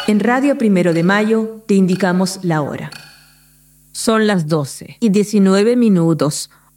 En Radio 1 de Mayo te indicamos la hora. Son las 12:19.